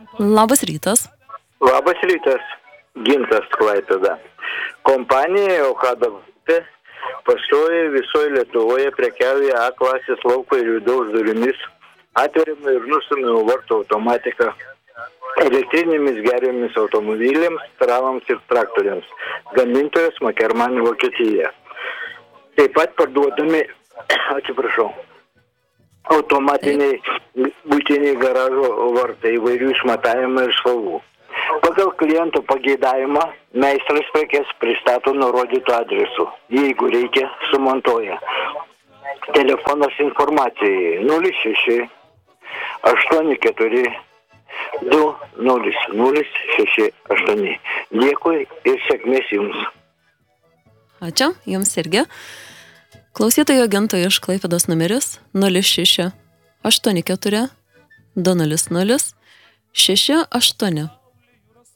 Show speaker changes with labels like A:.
A: Labas rytas.
B: Labas rytas, Gintas Klaipėda. Kompanija Okada pastoja visoje Lietuvoje prekiauja A klasės lauko ir vidaus durimis, atveriama ir nustumimo vartų automatika, elektrinėmis geriomis automobiliams, tramams ir traktoriams. Gamintojas Makerman Vokietija. Taip pat parduodami, automatiniai būtiniai garažo vartai įvairių išmatavimų ir spalvų. Pagal kliento pageidavimą meistras prekes pristato nurodytų adresų. Jeigu reikia, sumontuoja. Telefonas informacijai 06 84 2006 Dėkui ir sėkmės jums.
A: Ačiū, jums irgi. Klausytojo Ginto iš Klaipėdos numeris 06 84 200 68.